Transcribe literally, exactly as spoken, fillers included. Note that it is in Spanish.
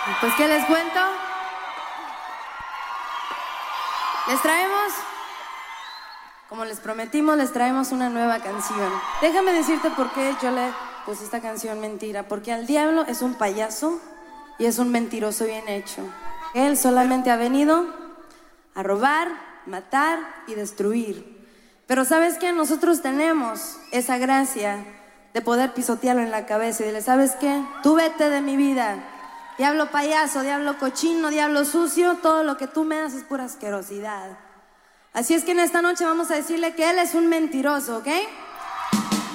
Pues, ¿qué les cuento? Les traemos, como les prometimos, les traemos una nueva canción. Déjame decirte por qué yo le puse esta canción Mentira. Porque al diablo es un payaso y es un mentiroso bien hecho. Él solamente ha venido a robar, matar y destruir. Pero ¿sabes qué? Nosotros tenemos esa gracia de poder pisotearlo en la cabeza y decirle, ¿sabes qué? Tú vete de mi vida. Diablo payaso, diablo cochino, diablo sucio, todo lo que tú me das es pura asquerosidad. Así es que en esta noche vamos a decirle que él es un mentiroso, ¿ok?